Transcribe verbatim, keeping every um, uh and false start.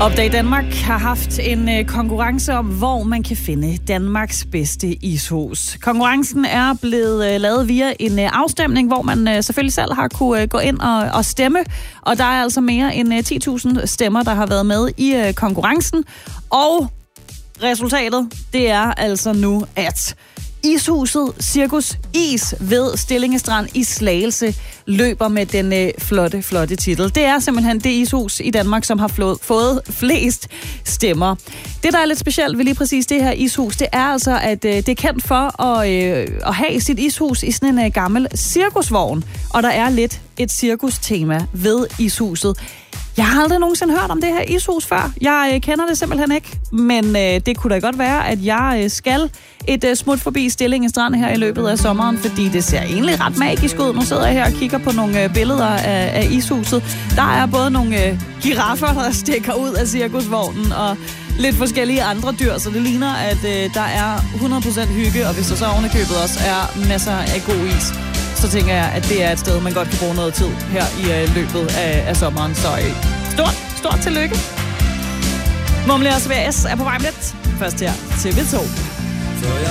Opdag Danmark har haft en øh, konkurrence om, hvor man kan finde Danmarks bedste ishus. Konkurrencen er blevet øh, lavet via en øh, afstemning, hvor man øh, selvfølgelig selv har kunne øh, gå ind og, og stemme. Og der er altså mere end øh, ti tusind stemmer, der har været med i øh, konkurrencen. Og resultatet, det er altså nu, at ishuset Cirkus Is ved Stillingestrand i Slagelse løber med den øh, flotte, flotte titel. Det er simpelthen det ishus i Danmark, som har flået, fået flest stemmer. Det, der er lidt specielt ved lige præcis det her ishus, det er altså, at øh, det er kendt for at, øh, at have sit ishus i sådan en øh, gammel cirkusvogn. Og der er lidt et cirkustema ved ishuset. Jeg har aldrig nogensinde hørt om det her ishus før. Jeg øh, kender det simpelthen ikke. Men øh, det kunne da godt være, at jeg øh, skal et øh, smut forbi Stillingestrand her i løbet af sommeren, fordi det ser egentlig ret magisk ud. Nu sidder jeg her og kigger på nogle øh, billeder af, af ishuset. Der er både nogle øh, giraffer, der stikker ud af cirkusvognen, og lidt forskellige andre dyr, så det ligner, at øh, der er hundrede procent hygge, og hvis der så ovenikøbet også er masser af god is, så tænker jeg, at det er et sted, man godt kan bruge noget tid her i øh, løbet af, af sommeren. Så øh, stort, stort tillykke. Mumle og S V S er på vej med lidt. Først her til T V to. Så jeg